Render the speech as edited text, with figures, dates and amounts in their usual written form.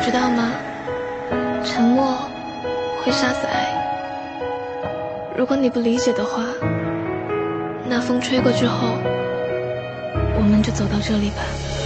知道吗？沉默会杀死爱。如果你不理解的话，那风吹过之后，我们就走到这里吧。